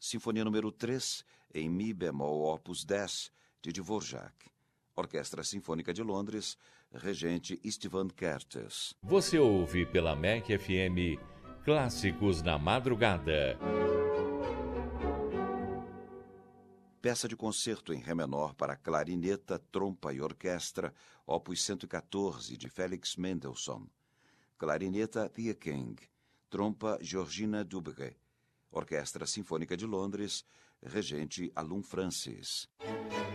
Sinfonia número 3, em Mi bemol opus 10, de Dvorak. Orquestra Sinfônica de Londres, regente Istvan Kertész. Você ouve pela MEC FM Clássicos na Madrugada. Peça de concerto em Ré menor para clarineta, trompa e orquestra, opus 114, de Felix Mendelssohn. Clarineta Thea King, trompa Georgina Dubret. Orquestra Sinfônica de Londres, regente Alun Francis.